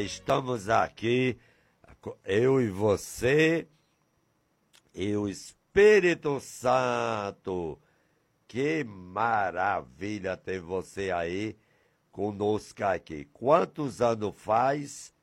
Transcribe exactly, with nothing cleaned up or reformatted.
estamos aqui, eu e você, e o Espírito Santo. Que maravilha ter você aí conosco aqui. Quantos anos faz